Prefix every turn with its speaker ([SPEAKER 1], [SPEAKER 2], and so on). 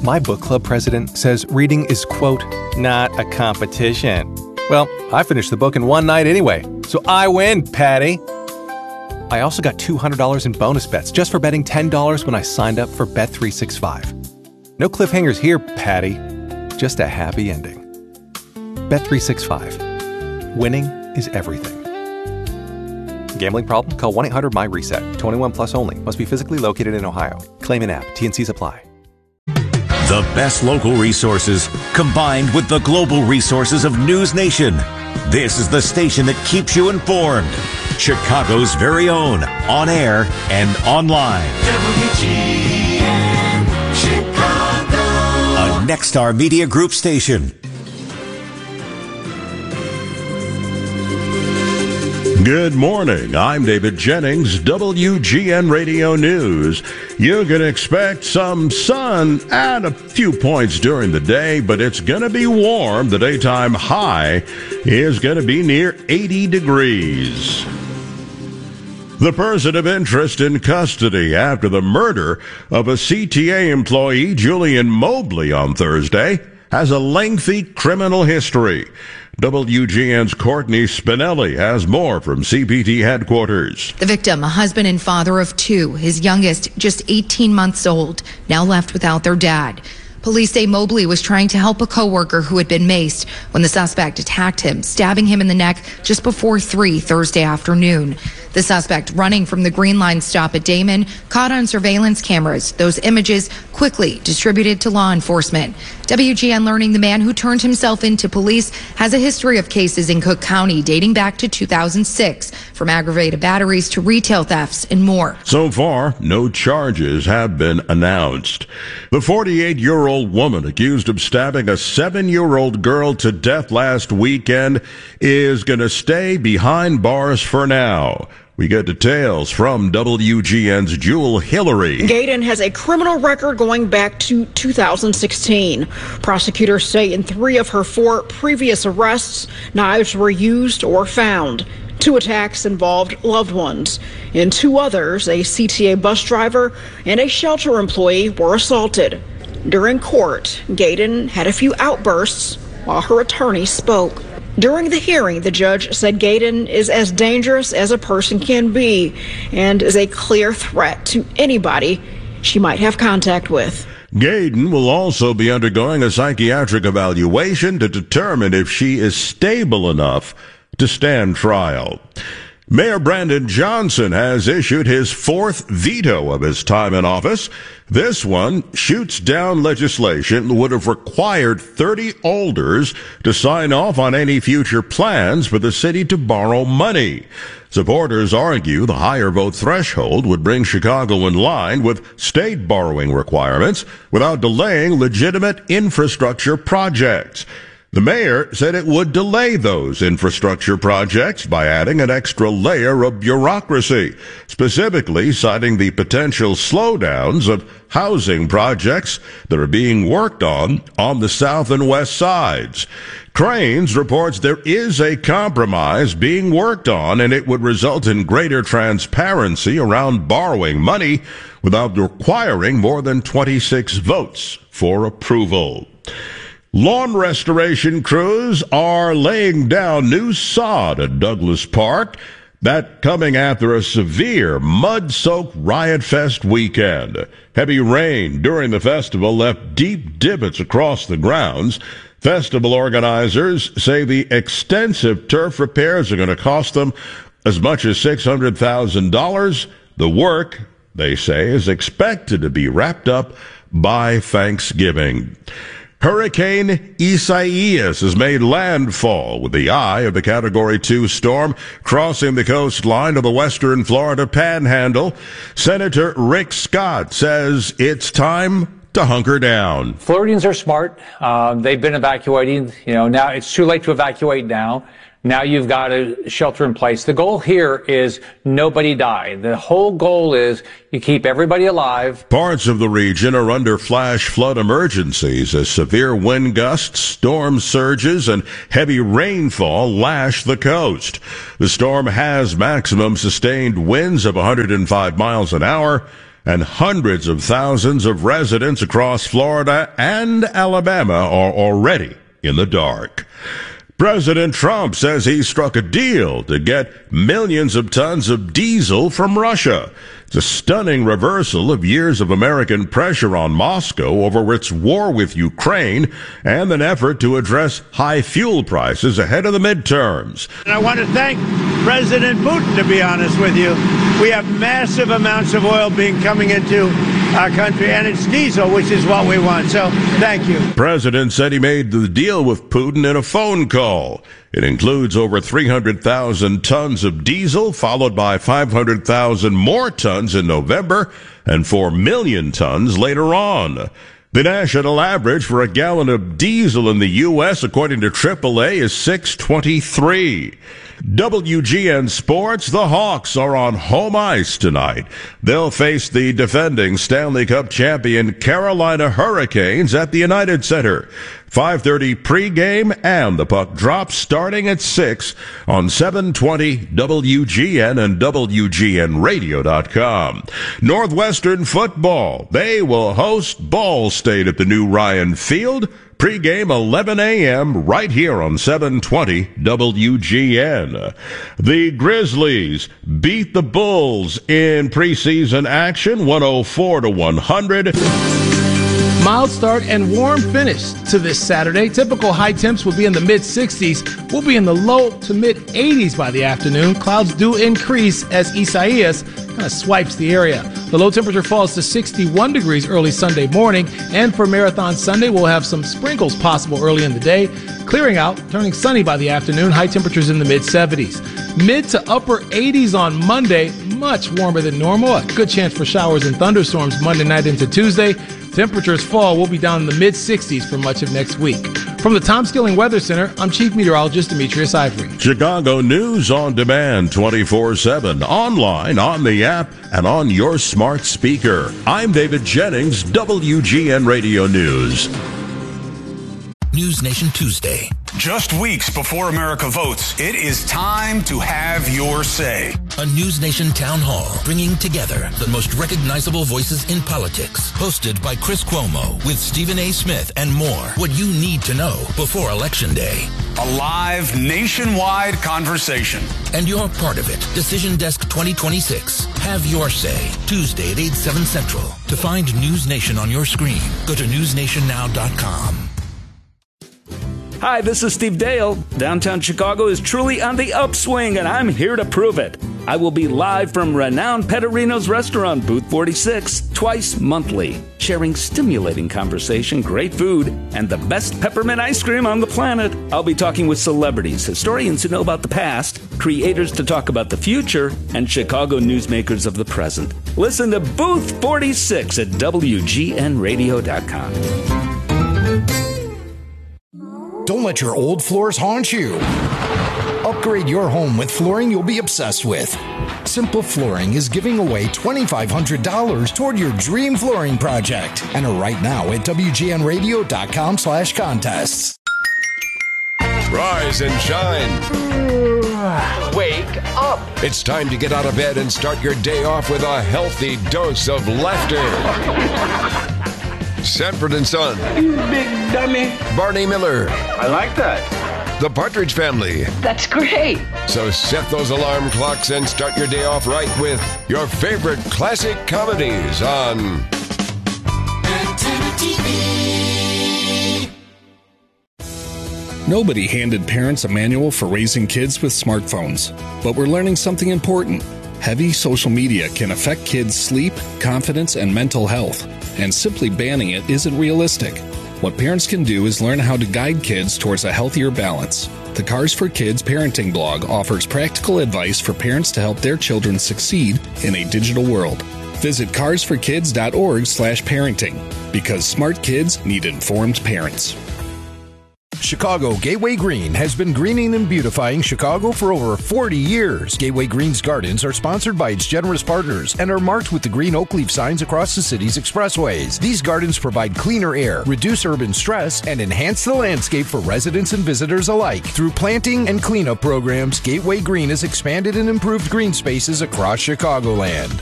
[SPEAKER 1] My book club president says reading is, quote, not a competition. Well, I finished the book in one night anyway, so I win, Patty. I also got $200 in bonus bets just for betting $10 when I signed up for Bet365. No cliffhangers here, Patty. Just a happy ending. Bet365. Winning is everything. Gambling problem? Call 1-800-MY-RESET. 21 plus only. Must be physically located in Ohio. Claim in app. T&Cs apply.
[SPEAKER 2] The best local resources combined with the global resources of News Nation. This is the station that keeps you informed. Chicago's very own, on air and online. WGN Chicago. A Nexstar Media Group station.
[SPEAKER 3] Good morning. I'm David Jennings, WGN Radio News. You can expect some sun and a few points during the day, but it's going to be warm. The daytime high is going to be near 80 degrees. The person of interest in custody after the murder of a CTA employee, Julian Mobley, on Thursday, has a lengthy criminal history. WGN's Courtney Spinelli has more from CPT headquarters.
[SPEAKER 4] The victim, a husband and father of two, his youngest just 18 months old, now left without their dad. Police say Mobley was trying to help a coworker who had been maced when the suspect attacked him, stabbing him in the neck just before 3 Thursday afternoon. The suspect, running from the Green Line stop at Damon, caught on surveillance cameras. Those images quickly distributed to law enforcement. WGN learning the man who turned himself into police has a history of cases in Cook County dating back to 2006, from aggravated batteries to retail thefts and more.
[SPEAKER 3] So far, no charges have been announced. The 48-year-old woman accused of stabbing a 7-year-old girl to death last weekend is going to stay behind bars for now. We get details from WGN's Jewel Hillary.
[SPEAKER 5] Gaydon has a criminal record going back to 2016. Prosecutors say in 3 of her 4 previous arrests, knives were used or found. 2 attacks involved loved ones. In 2 others, a CTA bus driver and a shelter employee were assaulted. During court, Gaydon had a few outbursts while her attorney spoke. During the hearing, the judge said Gaydon is as dangerous as a person can be and is a clear threat to anybody she might have contact with.
[SPEAKER 3] Gaydon will also be undergoing a psychiatric evaluation to determine if she is stable enough to stand trial. Mayor Brandon Johnson has issued his 4th veto of his time in office. This one shoots down legislation that would have required 30 alders to sign off on any future plans for the city to borrow money. Supporters argue the higher vote threshold would bring Chicago in line with state borrowing requirements without delaying legitimate infrastructure projects. The mayor said it would delay those infrastructure projects by adding an extra layer of bureaucracy, specifically citing the potential slowdowns of housing projects that are being worked on the south and west sides. Cranes reports there is a compromise being worked on, and it would result in greater transparency around borrowing money without requiring more than 26 votes for approval. Lawn restoration crews are laying down new sod at Douglas Park. That coming after a severe mud-soaked Riot Fest weekend. Heavy rain during the festival left deep divots across the grounds. Festival organizers say the extensive turf repairs are going to cost them as much as $600,000. The work, they say, is expected to be wrapped up by Thanksgiving. Hurricane Isaias has made landfall with the eye of the Category 2 storm crossing the coastline of the western Florida Panhandle. Senator Rick Scott says it's time to hunker down.
[SPEAKER 6] Floridians are smart. They've been evacuating. Now it's too late to evacuate now. Now you've got a shelter in place. The goal here is nobody die. The whole goal is you keep everybody alive.
[SPEAKER 3] Parts of the region are under flash flood emergencies as severe wind gusts, storm surges, and heavy rainfall lash the coast. The storm has maximum sustained winds of 105 miles an hour. and hundreds of thousands of residents across Florida and Alabama are already in the dark. President Trump says he struck a deal to get millions of tons of diesel from Russia. It's a stunning reversal of years of American pressure on Moscow over its war with Ukraine and an effort to address high fuel prices ahead of the midterms.
[SPEAKER 7] And I want to thank President Putin, to be honest with you. We have massive amounts of oil coming into our country, and it's diesel, which is what we want. So thank you.
[SPEAKER 3] The president said he made the deal with Putin in a phone call. It includes over 300,000 tons of diesel, followed by 500,000 more tons in November and 4 million tons later on. The national average for a gallon of diesel in the U.S., according to AAA, is $6.23. WGN Sports, the Hawks are on home ice tonight. They'll face the defending Stanley Cup champion Carolina Hurricanes at the United Center. 5:30 pregame, and the puck drops starting at 6 on 720 WGN and WGNradio.com. Northwestern football, they will host Ball State at the new Ryan Field. Pre-game 11 a.m. right here on 720 WGN. The Grizzlies beat the Bulls in preseason action 104-100.
[SPEAKER 8] Mild start and warm finish to this Saturday. Typical high temps will be in the mid-60s. We'll be in the low to mid-80s by the afternoon. Clouds do increase as Isaias kind of swipes the area. The low temperature falls to 61 degrees early Sunday morning. And for Marathon Sunday, we'll have some sprinkles possible early in the day. Clearing out, turning sunny by the afternoon. High temperatures in the mid-70s. Mid to upper 80s on Monday. Much warmer than normal. A good chance for showers and thunderstorms Monday night into Tuesday. Temperatures fall. We'll be down in the mid-60s for much of next week. From the Tom Skilling Weather Center, I'm Chief Meteorologist Demetrius Ivory.
[SPEAKER 3] Chicago News on demand 24/7, online, on the app, and on your smart speaker. I'm David Jennings, WGN Radio News.
[SPEAKER 9] News Nation Tuesday.
[SPEAKER 10] Just weeks before America votes, it is time to have your say.
[SPEAKER 9] A News Nation town hall bringing together the most recognizable voices in politics. Hosted by Chris Cuomo with Stephen A. Smith and more. What you need to know before Election Day.
[SPEAKER 10] A live nationwide conversation.
[SPEAKER 9] And you're part of it. Decision Desk 2026. Have your say. Tuesday at 8, 7 Central. To find News Nation on your screen, go to newsnationnow.com.
[SPEAKER 11] Hi, this is Steve Dale. Downtown Chicago is truly on the upswing, and I'm here to prove it. I will be live from renowned Pettorino's restaurant, Booth 46, twice monthly, sharing stimulating conversation, great food, and the best peppermint ice cream on the planet. I'll be talking with celebrities, historians who know about the past, creators to talk about the future, and Chicago newsmakers of the present. Listen to Booth 46 at WGNradio.com.
[SPEAKER 12] Don't let your old floors haunt you. Upgrade your home with flooring you'll be obsessed with. Simple Flooring is giving away $2,500 toward your dream flooring project. Enter right now at WGNradio.com/contests.
[SPEAKER 13] Rise and shine.
[SPEAKER 14] Wake up.
[SPEAKER 13] It's time to get out of bed and start your day off with a healthy dose of laughter. Sanford and Son.
[SPEAKER 14] You big dummy.
[SPEAKER 13] Barney Miller.
[SPEAKER 14] I like that.
[SPEAKER 13] The Partridge Family.
[SPEAKER 14] That's great.
[SPEAKER 13] So set those alarm clocks and start your day off right with your favorite classic comedies on Antenna TV.
[SPEAKER 15] Nobody handed parents a manual for raising kids with smartphones, but we're learning something important. Heavy social media can affect kids' sleep, confidence, and mental health, and simply banning it isn't realistic. What parents can do is learn how to guide kids towards a healthier balance. The Cars for Kids parenting blog offers practical advice for parents to help their children succeed in a digital world. Visit carsforkids.org/parenting, because smart kids need informed parents.
[SPEAKER 12] Chicago Gateway Green has been greening and beautifying Chicago for over 40 years. Gateway Green's gardens are sponsored by its generous partners and are marked with the green oak leaf signs across the city's expressways. These gardens provide cleaner air, reduce urban stress, and enhance the landscape for residents and visitors alike. Through planting and cleanup programs, Gateway Green has expanded and improved green spaces across Chicagoland.